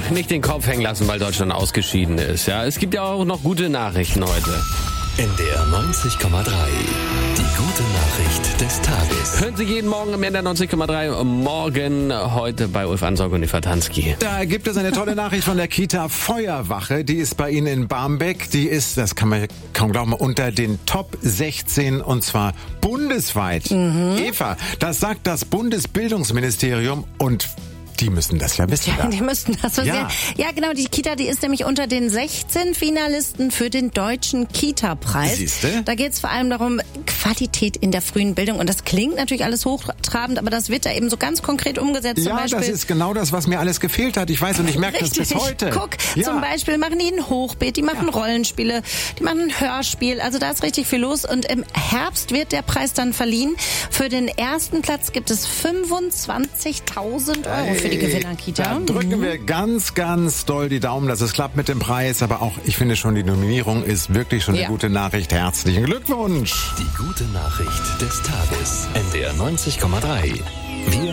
Ach, nicht den Kopf hängen lassen, weil Deutschland ausgeschieden ist. Ja, es gibt ja auch noch gute Nachrichten heute. NDR 90,3. Die gute Nachricht des Tages. Hören Sie jeden Morgen im NDR 90,3. Morgen heute bei Ulf Ansog und Eva Tansky. Da gibt es eine tolle Nachricht von der Kita Feuerwache. Die ist bei Ihnen in Barmbek. Die ist, das kann man kaum glauben, unter den Top 16 und zwar bundesweit. Eva, das sagt das Bundesbildungsministerium und die müssen das ja wissen. Ja, die müssten das wissen. Ja. Ja, genau. Die Kita, die ist nämlich unter den 16 Finalisten für den Deutschen Kita-Preis. Siehste? Da geht es vor allem darum, Qualität in der frühen Bildung. Und das klingt natürlich alles hochtrabend, aber das wird da eben so ganz konkret umgesetzt. Ja, zum Beispiel, das ist genau das, was mir alles gefehlt hat. Ich weiß und ich merke das bis heute. Guck, Ja. zum Beispiel machen die ein Hochbeet, die machen Rollenspiele, die machen ein Hörspiel. Also da ist richtig viel los. Und im Herbst wird der Preis dann verliehen. Für den ersten Platz gibt es 25.000 Euro für die Gewinner-Kita. Da drücken wir ganz, ganz doll die Daumen, dass es klappt mit dem Preis. Aber auch, ich finde schon, die Nominierung ist wirklich schon eine gute Nachricht. Herzlichen Glückwunsch. Die gute Nachricht des Tages. NDR 90,3. Wir